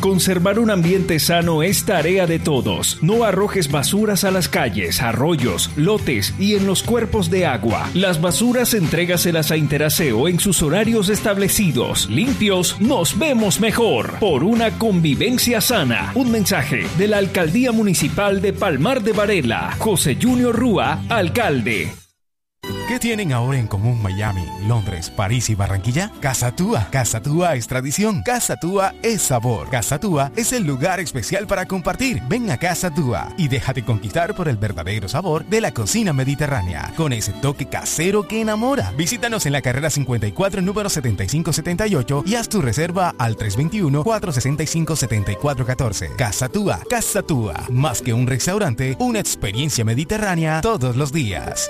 Conservar un ambiente sano es tarea de todos. No arrojes basuras a las calles, arroyos, lotes y en los cuerpos de agua. Las basuras entrégaselas a Interaseo en sus horarios establecidos. Limpios, nos vemos mejor. Por una convivencia sana. Un mensaje de la Alcaldía Municipal de Palmar de Varela. José Junior Rúa, alcalde. ¿Qué tienen ahora en común Miami, Londres, París y Barranquilla? Casa Túa. Casa Túa es tradición. Casa Túa es sabor. Casa Túa es el lugar especial para compartir. Ven a Casa Túa y déjate conquistar por el verdadero sabor de la cocina mediterránea, con ese toque casero que enamora. Visítanos en la carrera 54, número 7578 y haz tu reserva al 321-465-7414. Casa Túa. Casa Túa. Más que un restaurante, una experiencia mediterránea todos los días.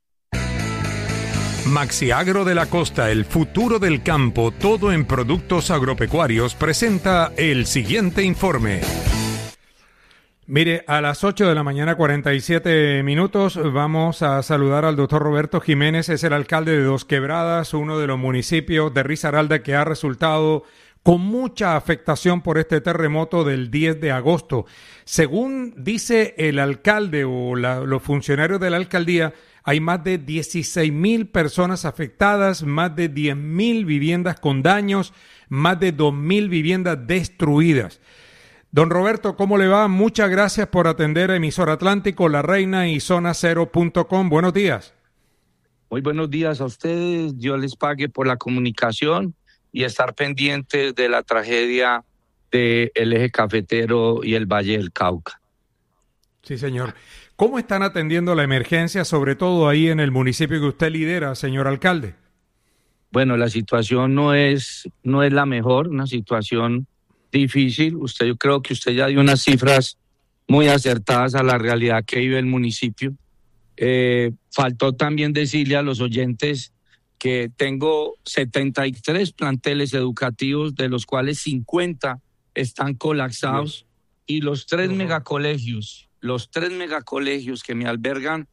Maxiagro de la Costa, el futuro del campo, todo en productos agropecuarios, presenta el siguiente informe. Mire, a las 8 de la mañana, 47 minutos, vamos a saludar al doctor Roberto Jiménez, es el alcalde de Dos Quebradas, uno de los municipios de Risaralda que ha resultado con mucha afectación por este terremoto del 10 de agosto. Según dice el alcalde o los funcionarios de la alcaldía, hay más de 16,000 personas afectadas, más de 10,000 viviendas con daños, más de 2,000 viviendas destruidas. Don Roberto, ¿cómo le va? Muchas gracias por atender a Emisor Atlántico, La Reina y zonacero.com. Buenos días. Muy buenos días a ustedes. Dios les pague por la comunicación y estar pendientes de la tragedia del eje cafetero y el Valle del Cauca. Sí, señor. ¿Cómo están atendiendo la emergencia, sobre todo ahí en el municipio que usted lidera, señor alcalde? Bueno, la situación no es la mejor, una situación difícil. Yo creo que usted ya dio unas cifras muy acertadas a la realidad que vive el municipio. Faltó también decirle a los oyentes que tengo 73 planteles educativos, de los cuales 50 están colapsados, y los tres megacolegios que me albergan,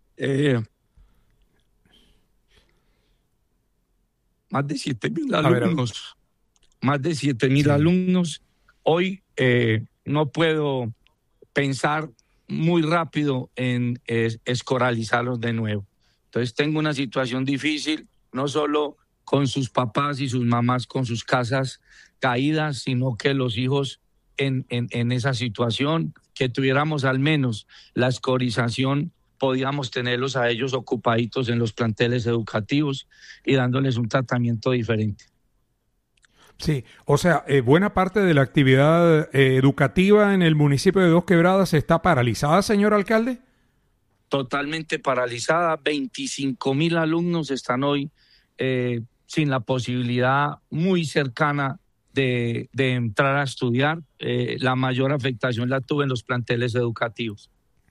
más de 7,000 alumnos, alumnos. Hoy no puedo pensar muy rápido en escolarizarlos de nuevo. Entonces tengo una situación difícil, no solo con sus papás y sus mamás con sus casas caídas, sino que los hijos en esa situación, que tuviéramos al menos la escolarización, podíamos tenerlos a ellos ocupaditos en los planteles educativos y dándoles un tratamiento diferente. Sí, o sea, buena parte de la actividad educativa en el municipio de Dos Quebradas está paralizada, señor alcalde. Totalmente paralizada. 25,000 alumnos están hoy sin la posibilidad muy cercana de entrar a estudiar. La mayor afectación la tuve en los planteles educativos.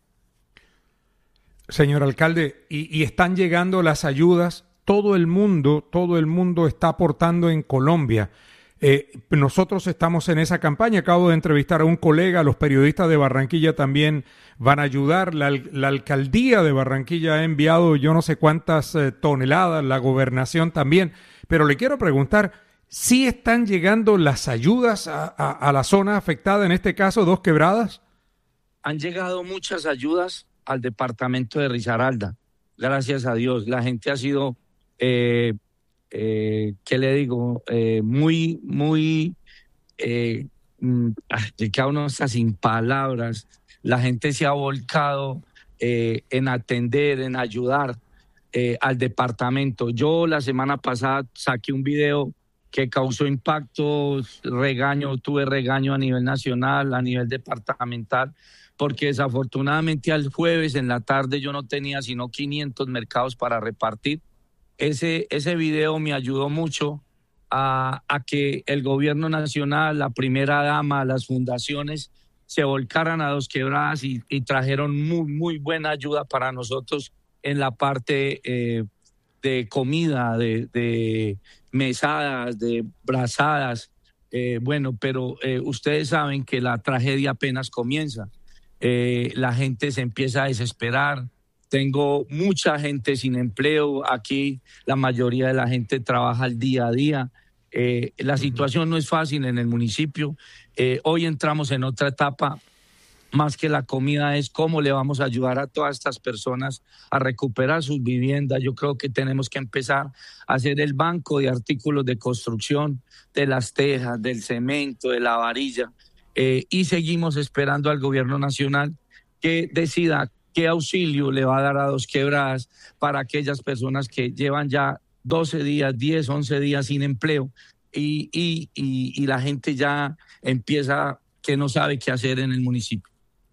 Señor alcalde, y están llegando las ayudas. Todo el mundo está aportando en Colombia. Nosotros estamos en esa campaña. Acabo de entrevistar a un colega, los periodistas de Barranquilla también van a ayudar. La alcaldía de Barranquilla ha enviado yo no sé cuántas toneladas, la gobernación también. Pero le quiero preguntar, ¿sí están llegando las ayudas a la zona afectada, en este caso Dos Quebradas? Han llegado muchas ayudas al departamento de Risaralda, gracias a Dios. La gente ha sido, ¿qué le digo? Muy, que a uno está sin palabras. La gente se ha volcado en atender, en ayudar al departamento. Yo la semana pasada saqué un video que causó impacto, tuve regaño a nivel nacional, a nivel departamental, porque desafortunadamente al jueves en la tarde yo no tenía sino 500 mercados para repartir. Ese video me ayudó mucho a que el gobierno nacional, la primera dama, las fundaciones se volcaran a Dos Quebradas y trajeron muy buena ayuda para nosotros en la parte de comida, de mesadas, de brazadas. Pero ustedes saben que la tragedia apenas comienza. La gente se empieza a desesperar. Tengo mucha gente sin empleo aquí. La mayoría de la gente trabaja al día a día. La situación no es fácil en el municipio. Hoy entramos en otra etapa. Más que la comida es cómo le vamos a ayudar a todas estas personas a recuperar sus viviendas. Yo creo que tenemos que empezar a hacer el banco de artículos de construcción, de las tejas, del cemento, de la varilla, y seguimos esperando al gobierno nacional que decida qué auxilio le va a dar a Dos Quebradas para aquellas personas que llevan ya 12 días, 10, 11 días sin empleo y la gente ya empieza que no sabe qué hacer en el municipio.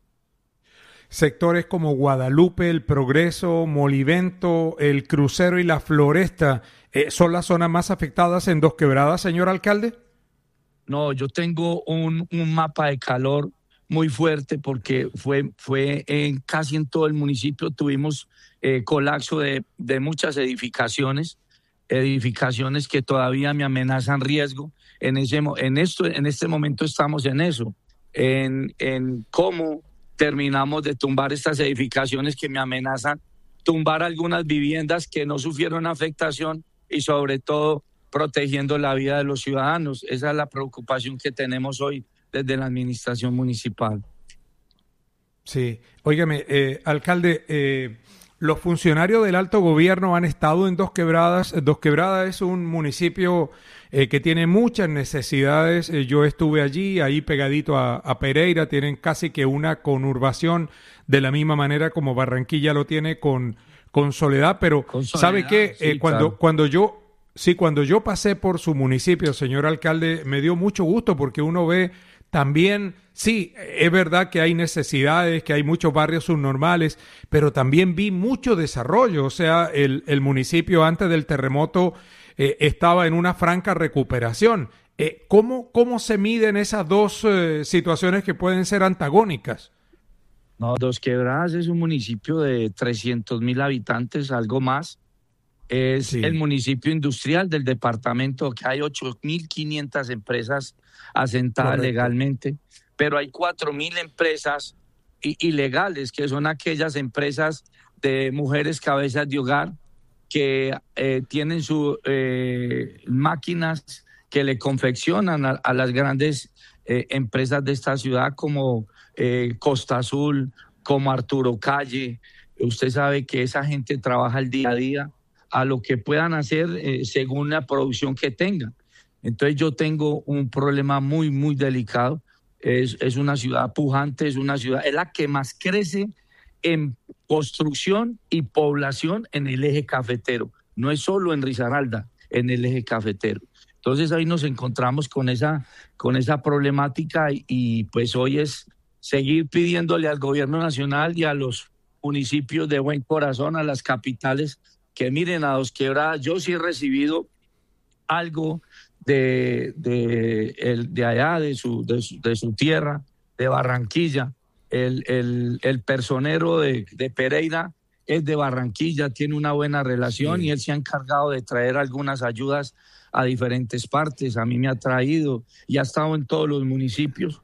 Sectores como Guadalupe, El Progreso, Molivento, El Crucero y La Floresta, ¿son las zonas más afectadas en Dos Quebradas, señor alcalde? No, yo tengo un mapa de calor muy fuerte porque fue casi en todo el municipio. Tuvimos colapso de muchas edificaciones que todavía me amenazan riesgo. En este momento estamos en eso, en cómo terminamos de tumbar estas edificaciones que me amenazan, tumbar algunas viviendas que no sufrieron afectación y sobre todo protegiendo la vida de los ciudadanos. Esa es la preocupación que tenemos hoy desde la administración municipal. Sí, óigame, alcalde, los funcionarios del alto gobierno han estado en Dos Quebradas. Dos Quebradas es un municipio que tiene muchas necesidades. Yo estuve allí, ahí pegadito a Pereira. Tienen casi que una conurbación de la misma manera como Barranquilla lo tiene con Soledad. Pero ¿sabe qué? Sí, Cuando yo pasé por su municipio, señor alcalde, me dio mucho gusto porque uno ve también, sí, es verdad que hay necesidades, que hay muchos barrios subnormales, pero también vi mucho desarrollo. O sea, el municipio antes del terremoto estaba en una franca recuperación. ¿Cómo se miden esas dos situaciones que pueden ser antagónicas? No, Dos Quebradas es un municipio de 300.000 habitantes, algo más. Es el municipio industrial del departamento, que hay 8.500 empresas asentadas Correcto. Legalmente, pero hay 4.000 empresas ilegales, que son aquellas empresas de mujeres cabezas de hogar que tienen sus máquinas que le confeccionan a las grandes empresas de esta ciudad como Costa Azul, como Arturo Calle. Usted sabe que esa gente trabaja el día a día a lo que puedan hacer según la producción que tengan. Entonces yo tengo un problema muy, muy delicado. Es una ciudad pujante, es la que más crece en construcción y población en el eje cafetero. No es solo en Risaralda, en el eje cafetero. Entonces ahí nos encontramos con esa problemática y pues hoy es seguir pidiéndole al gobierno nacional y a los municipios de buen corazón, a las capitales, que miren a Dos Quebradas. Yo sí he recibido algo de allá, de su tierra, de Barranquilla. El personero de Pereira es de Barranquilla, tiene una buena relación, sí, y él se ha encargado de traer algunas ayudas a diferentes partes. A mí me ha traído y ha estado en todos los municipios.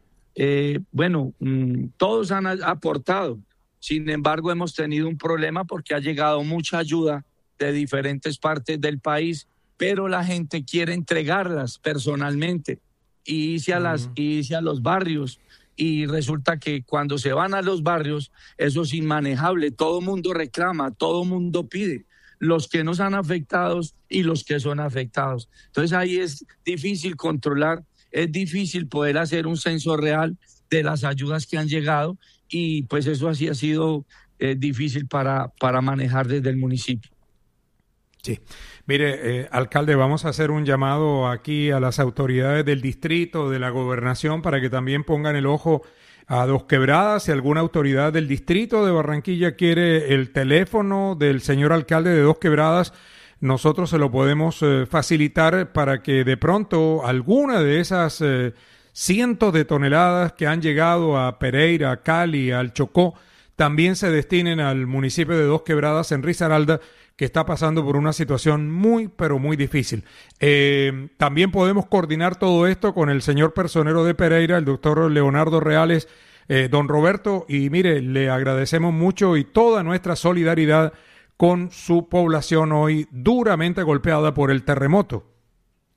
Todos han aportado. Sin embargo, hemos tenido un problema porque ha llegado mucha ayuda de diferentes partes del país, pero la gente quiere entregarlas personalmente y irse a los barrios, y resulta que cuando se van a los barrios eso es inmanejable. Todo mundo reclama, todo mundo pide, los que no son afectados y los que son afectados. Entonces ahí es difícil controlar, es difícil poder hacer un censo real de las ayudas que han llegado, y pues eso así ha sido difícil para manejar desde el municipio. Sí. Mire, alcalde, vamos a hacer un llamado aquí a las autoridades del distrito, de la gobernación, para que también pongan el ojo a Dos Quebradas. Si alguna autoridad del distrito de Barranquilla quiere el teléfono del señor alcalde de Dos Quebradas, nosotros se lo podemos facilitar para que de pronto alguna de esas cientos de toneladas que han llegado a Pereira, a Cali, al Chocó, también se destinen al municipio de Dos Quebradas en Risaralda, que está pasando por una situación muy, pero muy difícil. También podemos coordinar todo esto con el señor personero de Pereira, el doctor Leonardo Reales, don Roberto, y mire, le agradecemos mucho y toda nuestra solidaridad con su población hoy duramente golpeada por el terremoto.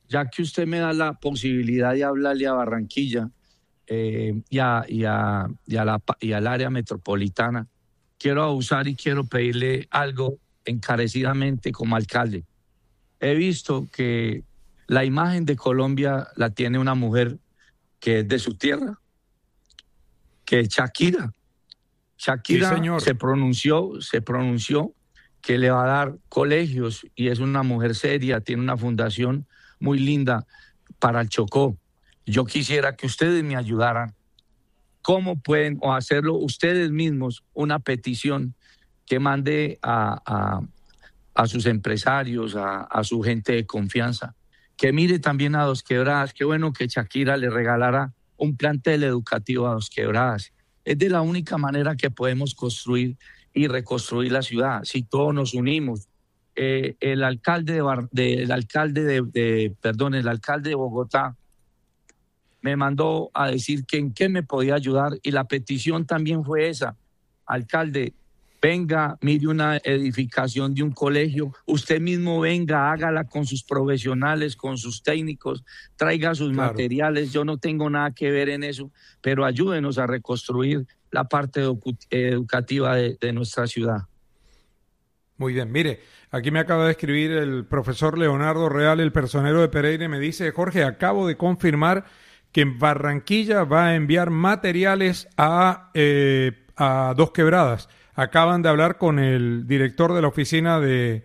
ya que usted me da la posibilidad de hablarle a Barranquilla y al área metropolitana, quiero abusar y quiero pedirle algo encarecidamente como alcalde. He visto que la imagen de Colombia la tiene una mujer que es de su tierra, que es Shakira. Shakira Sí, se pronunció que le va a dar colegios y es una mujer seria, tiene una fundación muy linda para el Chocó. Yo quisiera que ustedes me ayudaran. ¿Cómo pueden o hacerlo ustedes mismos una petición que mande a sus empresarios, a su gente de confianza? Que mire también a Dos Quebradas. Qué bueno que Shakira le regalara un plantel educativo a Dos Quebradas. Es de la única manera que podemos construir y reconstruir la ciudad, si todos nos unimos. El alcalde de Bogotá me mandó a decir que en qué me podía ayudar y la petición también fue esa. Alcalde, venga, mire una edificación de un colegio, usted mismo venga, hágala con sus profesionales, con sus técnicos, traiga sus materiales, yo no tengo nada que ver en eso, pero ayúdenos a reconstruir la parte educativa de nuestra ciudad. Muy bien, mire, aquí me acaba de escribir el profesor Leonardo Real, el personero de Pereira, y me dice: Jorge, acabo de confirmar que en Barranquilla va a enviar materiales a Dos Quebradas. Acaban de hablar con el director de la oficina de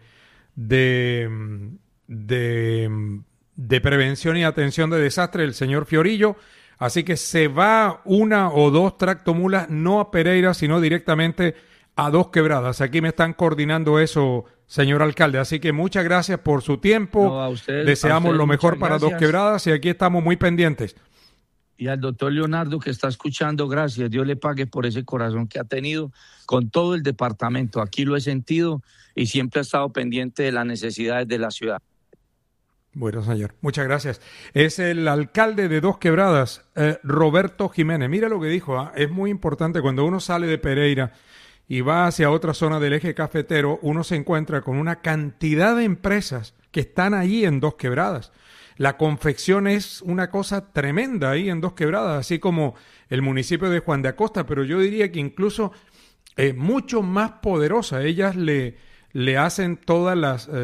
prevención y atención de desastres, el señor Fiorillo. Así que se va 1 o 2 tractomulas, no a Pereira, sino directamente a Dos Quebradas. Aquí me están coordinando eso, señor alcalde. Así que muchas gracias por su tiempo. Deseamos lo mejor para Dos Quebradas y aquí estamos muy pendientes. Y al doctor Leonardo que está escuchando, gracias. Dios le pague por ese corazón que ha tenido con todo el departamento. Aquí lo he sentido y siempre ha estado pendiente de las necesidades de la ciudad. Bueno, señor, muchas gracias. Es el alcalde de Dos Quebradas, Roberto Jiménez. Mira lo que dijo, es muy importante cuando uno sale de Pereira y va hacia otra zona del eje cafetero, uno se encuentra con una cantidad de empresas que están allí en Dos Quebradas. La confección es una cosa tremenda ahí en Dos Quebradas, así como el municipio de Juan de Acosta, pero yo diría que incluso mucho más poderosa. Ellas le hacen toda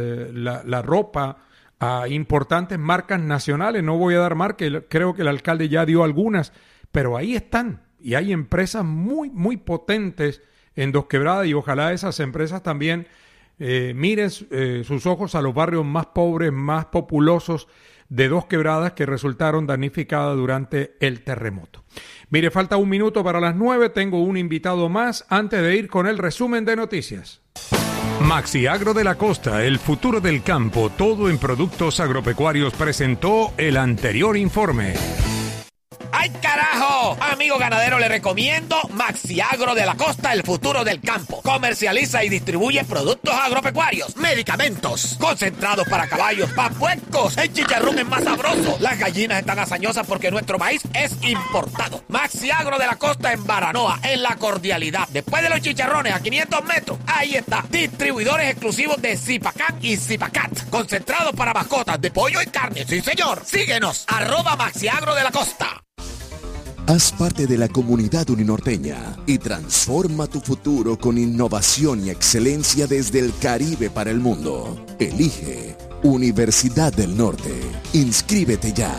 la ropa a importantes marcas nacionales. No voy a dar marcas, creo que el alcalde ya dio algunas, pero ahí están. Y hay empresas muy, muy potentes en Dos Quebradas y ojalá esas empresas también miren sus ojos a los barrios más pobres, más populosos de Dos Quebradas que resultaron damnificadas durante el terremoto. Mire, falta 1 minuto para las 9, tengo un invitado más antes de ir con el resumen de noticias. Maxiagro de la Costa, el futuro del campo, todo en productos agropecuarios, presentó el anterior informe. ¡Ay, carajo! Amigo ganadero, le recomiendo Maxiagro de la Costa, el futuro del campo. Comercializa y distribuye productos agropecuarios, medicamentos, concentrados para caballos, para puercos. El chicharrón es más sabroso. Las gallinas están hazañosas porque nuestro maíz es importado. Maxiagro de la Costa en Baranoa, en La Cordialidad. Después de los chicharrones, a 500 metros, ahí está. Distribuidores exclusivos de Zipacán y Zipacat. Concentrados para mascotas de pollo y carne. Sí, señor. Síguenos, @Maxiagro de la Costa. Haz parte de la comunidad uninorteña y transforma tu futuro con innovación y excelencia desde el Caribe para el mundo. Elige Universidad del Norte. Inscríbete ya.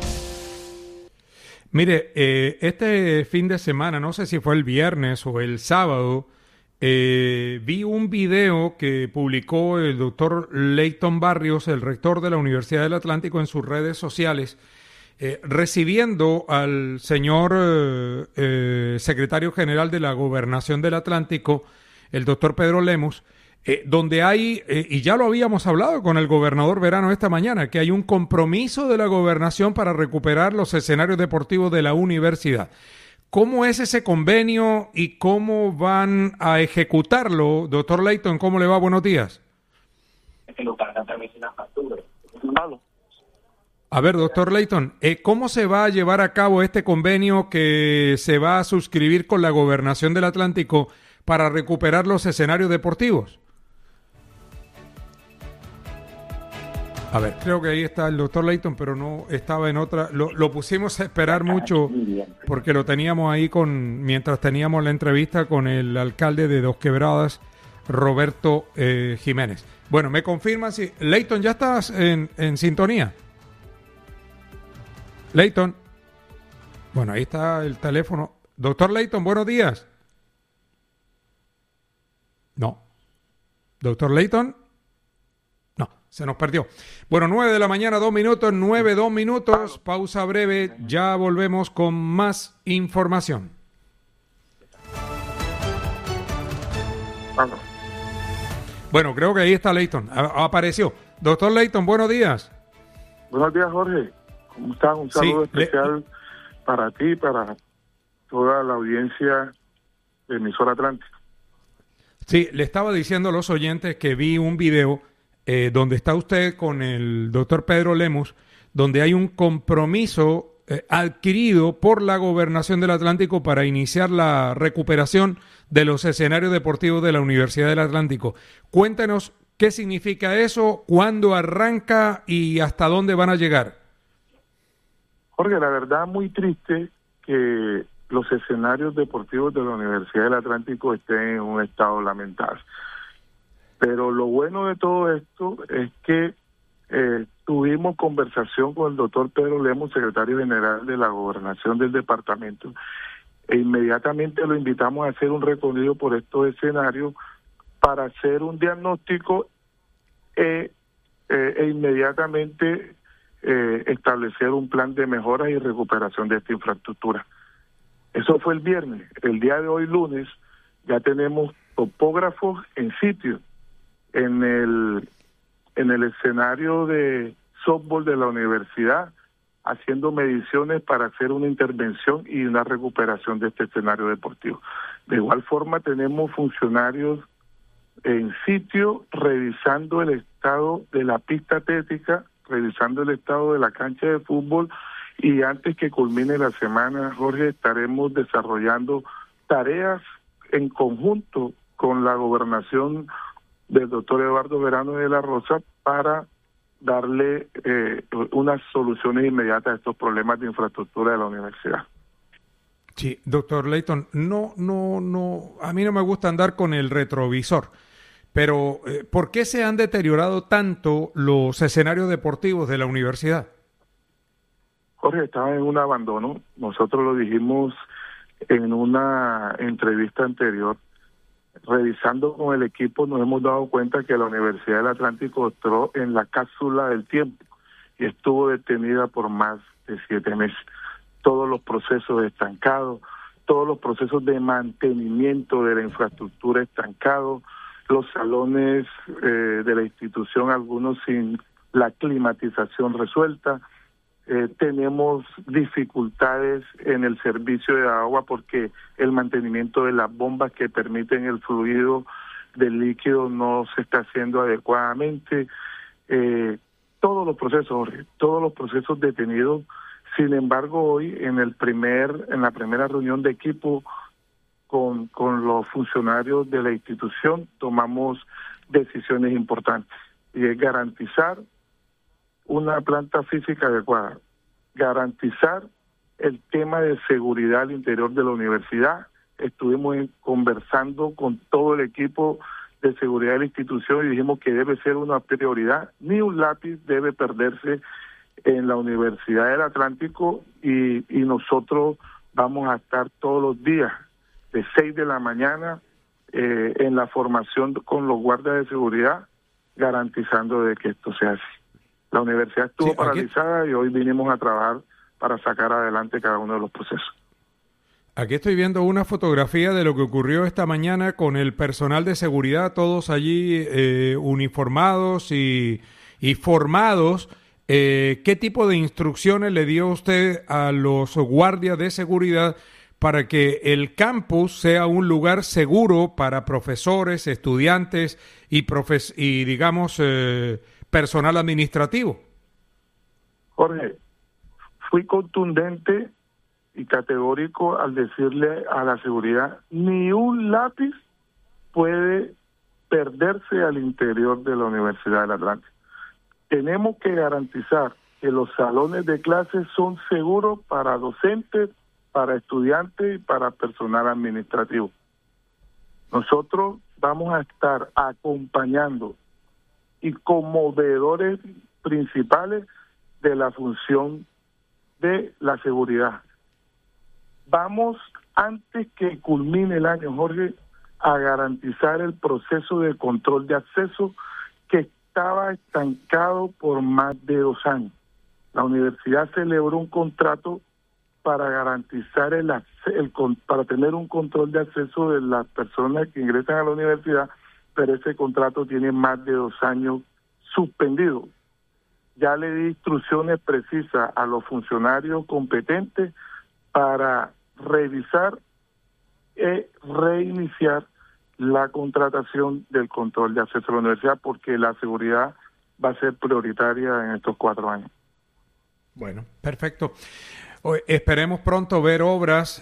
Mire, este fin de semana, no sé si fue el viernes o el sábado, vi un video que publicó el doctor Leighton Barrios, el rector de la Universidad del Atlántico, en sus redes sociales, recibiendo al señor secretario general de la Gobernación del Atlántico, el doctor Pedro Lemus, donde hay, y ya lo habíamos hablado con el gobernador Verano esta mañana, que hay un compromiso de la gobernación para recuperar los escenarios deportivos de la universidad. ¿Cómo es ese convenio y cómo van a ejecutarlo? Doctor Leighton, ¿cómo le va? Buenos días. A ver, doctor Leighton, ¿cómo se va a llevar a cabo este convenio que se va a suscribir con la Gobernación del Atlántico para recuperar los escenarios deportivos? A ver, creo que ahí está el doctor Leighton, pero no estaba en otra. Lo pusimos a esperar mucho porque lo teníamos ahí mientras teníamos la entrevista con el alcalde de Dos Quebradas, Roberto Jiménez. Bueno, me confirman si... Leighton, ¿ya estás en sintonía? Leighton. Bueno, ahí está el teléfono. Doctor Leighton, buenos días. No. Doctor Leighton. No, se nos perdió. Bueno, 9 de la mañana, 2 minutos, 2 minutos. Pausa breve, ya volvemos con más información. Bueno, creo que ahí está Leighton. Apareció. Doctor Leighton, buenos días. Buenos días, Jorge. ¿Cómo estás? Un saludo especial para ti y para toda la audiencia de Emisora Atlántico. Sí, le estaba diciendo a los oyentes que vi un video donde está usted con el doctor Pedro Lemus, donde hay un compromiso adquirido por la Gobernación del Atlántico para iniciar la recuperación de los escenarios deportivos de la Universidad del Atlántico. Cuéntenos qué significa eso, cuándo arranca y hasta dónde van a llegar. Jorge, la verdad muy triste que los escenarios deportivos de la Universidad del Atlántico estén en un estado lamentable. Pero lo bueno de todo esto es que tuvimos conversación con el doctor Pedro Lemus, secretario general de la Gobernación del departamento, e inmediatamente lo invitamos a hacer un recorrido por estos escenarios para hacer un diagnóstico e inmediatamente establecer un plan de mejoras y recuperación de esta infraestructura. Eso fue el viernes. El día de hoy, lunes, ya tenemos topógrafos en sitio en el escenario de softball de la universidad, haciendo mediciones para hacer una intervención y una recuperación de este escenario deportivo. De igual forma, tenemos funcionarios en sitio revisando el estado de la pista atlética, revisando el estado de la cancha de fútbol, y antes que culmine la semana, Jorge, estaremos desarrollando tareas en conjunto con la gobernación del doctor Eduardo Verano de la Rosa para darle unas soluciones inmediatas a estos problemas de infraestructura de la universidad. Sí, doctor Leighton, no, a mí no me gusta andar con el retrovisor, pero ¿por qué se han deteriorado tanto los escenarios deportivos de la universidad? Jorge, estaba en un abandono. Nosotros lo dijimos en una entrevista anterior. Revisando con el equipo nos hemos dado cuenta que la Universidad del Atlántico entró en la cápsula del tiempo y estuvo detenida por más de 7 meses. Todos los procesos estancados, todos los procesos de mantenimiento de la infraestructura estancados, los salones de la institución, algunos sin la climatización resuelta. Tenemos dificultades en el servicio de agua porque el mantenimiento de las bombas que permiten el fluido del líquido no se está haciendo adecuadamente. Todos los procesos, Jorge, todos los procesos detenidos. Sin embargo, hoy en la primera reunión de equipo con los funcionarios de la institución tomamos decisiones importantes, y es garantizar una planta física adecuada, garantizar el tema de seguridad al interior de la universidad. Estuvimos conversando con todo el equipo de seguridad de la institución y dijimos que debe ser una prioridad. Ni un lápiz debe perderse en la Universidad del Atlántico y nosotros vamos a estar todos los días de 6 de la mañana en la formación con los guardias de seguridad, garantizando de que esto sea así. La universidad estuvo paralizada y hoy vinimos a trabajar para sacar adelante cada uno de los procesos. Aquí estoy viendo una fotografía de lo que ocurrió esta mañana con el personal de seguridad, todos allí uniformados y formados. ¿Qué tipo de instrucciones le dio usted a los guardias de seguridad para que el campus sea un lugar seguro para profesores, estudiantes y digamos, personal administrativo? Jorge, fui contundente y categórico al decirle a la seguridad: ni un lápiz puede perderse al interior de la Universidad del Atlántico. Tenemos que garantizar que los salones de clases son seguros para docentes, para estudiantes y para personal administrativo. Nosotros vamos a estar acompañando y como veedores principales de la función de la seguridad. Vamos, antes que culmine el año, Jorge, a garantizar el proceso de control de acceso que estaba estancado por más de 2 años. La universidad celebró un contrato para garantizar para tener un control de acceso de las personas que ingresan a la universidad, pero ese contrato tiene más de 2 años suspendido. Ya le di instrucciones precisas a los funcionarios competentes para revisar y reiniciar la contratación del control de acceso a la universidad, porque la seguridad va a ser prioritaria en estos 4 años. Bueno, perfecto. Esperemos pronto ver obras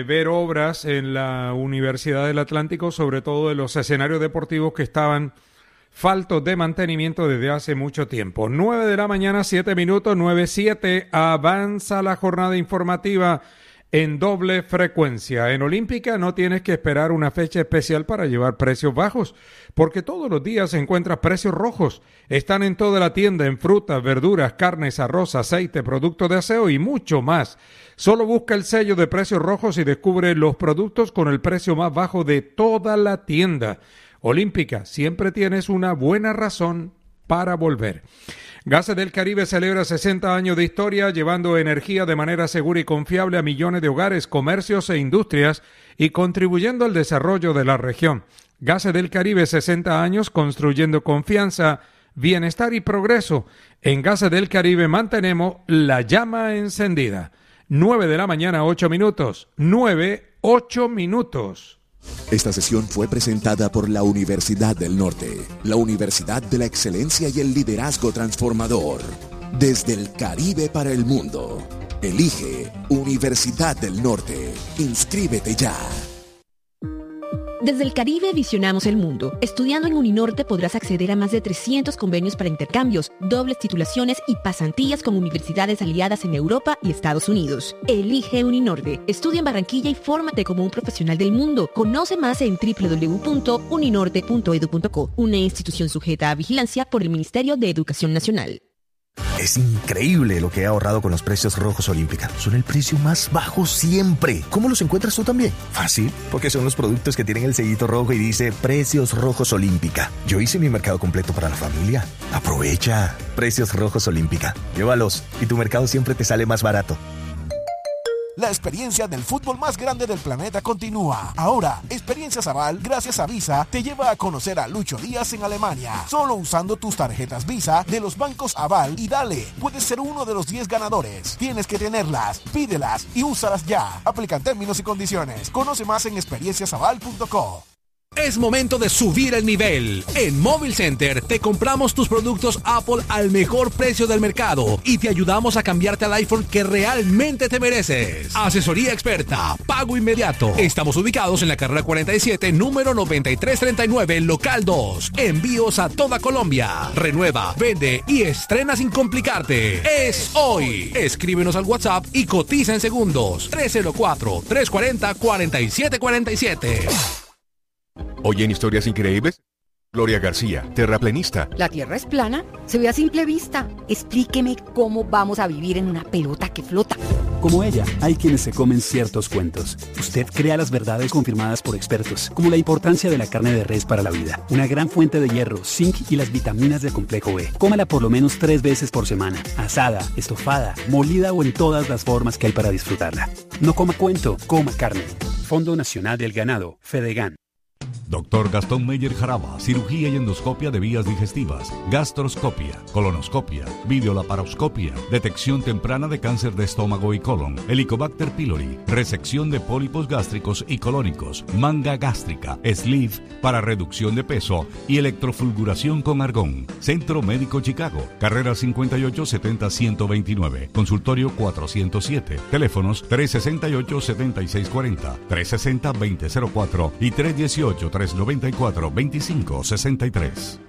en la Universidad del Atlántico, sobre todo de los escenarios deportivos que estaban faltos de mantenimiento desde hace mucho tiempo. 9 de la mañana, 7 minutos, 9:07, avanza la jornada informativa en doble frecuencia. En Olímpica no tienes que esperar una fecha especial para llevar precios bajos, porque todos los días encuentras precios rojos. Están en toda la tienda, en frutas, verduras, carnes, arroz, aceite, productos de aseo y mucho más. Solo busca el sello de precios rojos y descubre los productos con el precio más bajo de toda la tienda. Olímpica, siempre tienes una buena razón para volver. Gases del Caribe celebra 60 años de historia, llevando energía de manera segura y confiable a millones de hogares, comercios e industrias y contribuyendo al desarrollo de la región. Gases del Caribe, 60 años construyendo confianza, bienestar y progreso. En Gases del Caribe mantenemos la llama encendida. 9 de la mañana, 8 minutos. 8 minutos. Esta sesión fue presentada por la Universidad del Norte, la Universidad de la Excelencia y el Liderazgo Transformador. Desde el Caribe para el mundo. Elige Universidad del Norte. Inscríbete ya. Desde el Caribe visionamos el mundo. Estudiando en Uninorte podrás acceder a más de 300 convenios para intercambios, dobles titulaciones y pasantías con universidades aliadas en Europa y Estados Unidos. Elige Uninorte. Estudia en Barranquilla y fórmate como un profesional del mundo. Conoce más en www.uninorte.edu.co, una institución sujeta a vigilancia por el Ministerio de Educación Nacional. Es increíble lo que he ahorrado con los precios rojos Olímpica. Son el precio más bajo siempre. ¿Cómo los encuentras tú también? Fácil, porque son los productos que tienen el sellito rojo y dice Precios Rojos Olímpica. Yo hice mi mercado completo para la familia. Aprovecha. Precios Rojos Olímpica. Llévalos y tu mercado siempre te sale más barato. La experiencia del fútbol más grande del planeta continúa. Ahora, Experiencias Aval, gracias a Visa, te lleva a conocer a Lucho Díaz en Alemania. Solo usando tus tarjetas Visa de los bancos Aval y dale, puedes ser uno de los 10 ganadores. Tienes que tenerlas, pídelas y úsalas ya. Aplican términos y condiciones. Conoce más en experienciasaval.co. Es momento de subir el nivel. En Mobile Center te compramos tus productos Apple al mejor precio del mercado y te ayudamos a cambiarte al iPhone que realmente te mereces. Asesoría experta, pago inmediato. Estamos ubicados en la carrera 47, número 9339, local 2. Envíos a toda Colombia. Renueva, vende y estrena sin complicarte. Es hoy. Escríbenos al WhatsApp y cotiza en segundos. 304-340-4747. Hoy en Historias Increíbles, Gloria García, terraplenista. ¿La Tierra es plana? Se ve a simple vista. Explíqueme cómo vamos a vivir en una pelota que flota. Como ella, hay quienes se comen ciertos cuentos. Usted crea las verdades confirmadas por expertos, como la importancia de la carne de res para la vida, una gran fuente de hierro, zinc y las vitaminas del complejo B. Cómala por lo menos 3 veces por semana, asada, estofada, molida o en todas las formas que hay para disfrutarla. No coma cuento, coma carne. Fondo Nacional del Ganado, Fedegan. Dr. Gastón Meyer Jaraba, cirugía y endoscopia de vías digestivas, gastroscopia, colonoscopia, videolaparoscopia, detección temprana de cáncer de estómago y colon, Helicobacter pylori, resección de pólipos gástricos y colónicos, manga gástrica, sleeve para reducción de peso y electrofulguración con argón. Centro Médico Chicago, carrera 5870-129, consultorio 407, teléfonos 368-7640, 360-2004 y 318-394-2563.